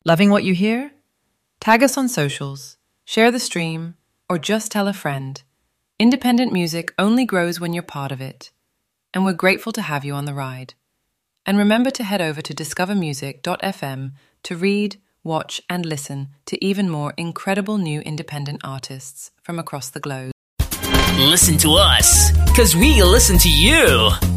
Loving what you hear? Tag us on socials, share the stream, or just tell a friend. Independent music only grows when you're part of it. And we're grateful to have you on the ride. And remember to head over to discovermusic.fm to read, watch, and listen to even more incredible new independent artists from across the globe. Listen to us, 'cause we listen to you.